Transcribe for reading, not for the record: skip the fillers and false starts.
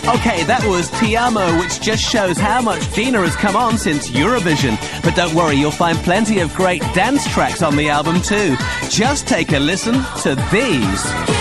Okay, that was Ti Amo, which just shows how much Dina has come on since Eurovision. But don't worry, you'll find plenty of great dance tracks on the album too. Just take a listen to these.